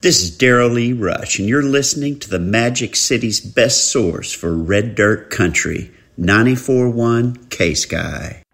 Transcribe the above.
This is Darrell Lee Rush, and you're listening to the Magic City's best source for red dirt country, 94.1 K-Sky.